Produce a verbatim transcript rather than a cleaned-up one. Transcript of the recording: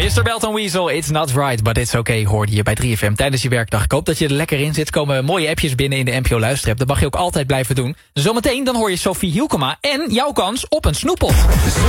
mister Belton Weasel, it's not right, but it's okay, hoorde je bij drie F M tijdens je werkdag. Ik hoop dat je er lekker in zit. Komen mooie appjes binnen in de N P O Luisterapp. Dat mag je ook altijd blijven doen. Zometeen dan hoor je Sophie Hielkema en jouw kans op een snoeppot.